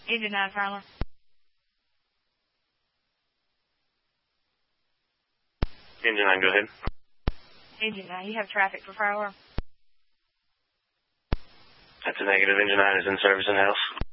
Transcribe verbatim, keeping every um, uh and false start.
Engine nine, fire alarm. Engine nine, go ahead. Engine nine, you have traffic for fire alarm. That's a negative. Engine nine is in service in house.